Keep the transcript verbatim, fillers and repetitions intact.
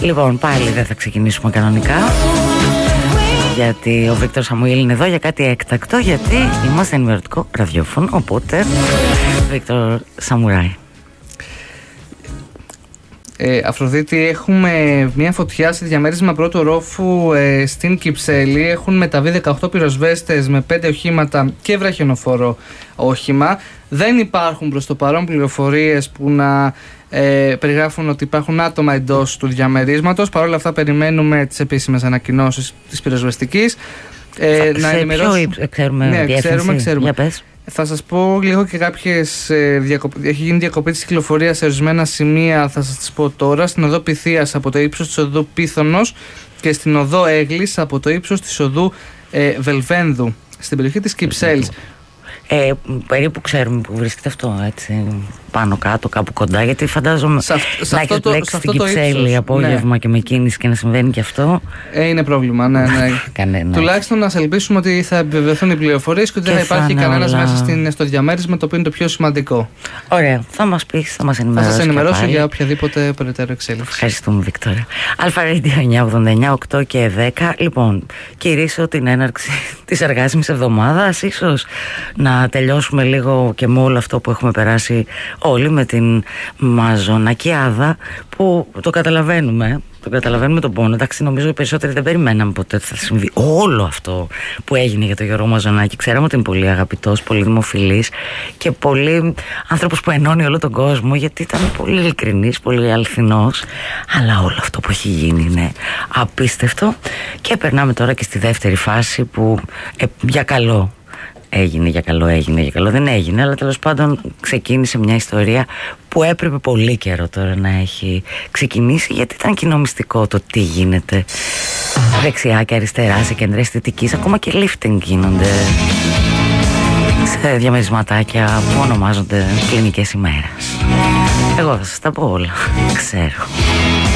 Λοιπόν, πάλι δεν θα ξεκινήσουμε κανονικά, γιατί ο Βίκτορ Σαμουήλ είναι εδώ για κάτι έκτακτο, γιατί είμαστε ενημερωτικό ραδιόφωνο. Οπότε, Βίκτορ Σαμουράι. Ε, Αφροδίτη, έχουμε μια φωτιά σε διαμέρισμα πρώτου ορόφου ε, στην Κυψέλη. Έχουν μεταβεί δεκαοκτώ πυροσβέστες με πέντε οχήματα και βραχιονοφόρο όχημα. Δεν υπάρχουν προς το παρόν πληροφορίες που να ε, περιγράφουν ότι υπάρχουν άτομα εντός του διαμερίσματος. Παρ' όλα αυτά, περιμένουμε τις επίσημες ανακοινώσεις της πυροσβεστικής. Ε, να ενημερώσουμε. Ποιο ξέρουμε, ναι, ξέρουμε, ξέρουμε. Για πες. Θα σας πω λίγο και κάποιες ε, διακοπ... Έχει γίνει διακοπή της κυκλοφορίας σε ορισμένα σημεία, θα σας τις πω τώρα. Στην οδό Πυθίας από το ύψος της οδού Πίθωνος και στην οδό Έγλης από το ύψος της οδού ε, Βελβένδου, στην περιοχή της Κυψέλης. Ε, περίπου ξέρουμε που βρίσκεται αυτό, έτσι, πάνω κάτω, κάπου κοντά, γιατί φαντάζομαι σε, αυ, σε να έχεις λέξει στην Κυψέλη απόγευμα, ναι, και με κίνηση και να συμβαίνει και αυτό. Ε, είναι πρόβλημα, ναι, ναι. Κανένα. Τουλάχιστον να ελπίσουμε ότι θα επιβεβαιωθούν οι πληροφορίες και ότι δεν θα υπάρχει κανένας όλα μέσα στην, στο διαμέρισμα, το οποίο είναι το πιο σημαντικό. Ωραία, θα μας πεις, θα μας ενημερώσει. Θα σας ενημερώσω για οποιαδήποτε περαιτέρω εξέλιξη. Ευχαριστούμε, Βικτόρια. Αλφα Radio εννιακόσια ογδόντα εννιά, οκτώ και δέκα. Λοιπόν, κηρύσω την έναρξη της εργάσιμης εβδομάδας, ίσως να τελειώσουμε λίγο και με όλο αυτό που έχουμε περάσει όλοι, με την μαζονακιάδα, που το καταλαβαίνουμε, το καταλαβαίνουμε τον πόνο. Εντάξει, νομίζω οι περισσότεροι δεν περιμέναμε ποτέ ότι θα συμβεί όλο αυτό που έγινε για τον Γιώργο Μαζονάκη. Ξέραμε ότι είναι πολύ αγαπητός, πολύ δημοφιλής και πολύ άνθρωπος που ενώνει όλο τον κόσμο, γιατί ήταν πολύ ειλικρινής, πολύ αληθινός. Αλλά όλο αυτό που έχει γίνει είναι απίστευτο. Και περνάμε τώρα και στη δεύτερη φάση, που ε, για καλό έγινε, για καλό έγινε, για καλό δεν έγινε, αλλά τέλος πάντων ξεκίνησε μια ιστορία που έπρεπε πολύ καιρό τώρα να έχει ξεκινήσει, γιατί ήταν κοινομιστικό το τι γίνεται δεξιά και αριστερά, σε κέντρα αισθητικής, ακόμα και lifting γίνονται σε διαμερισματάκια που ονομάζονται κλινικές ημέρας. Εγώ θα σας τα πω όλα, ξέρω.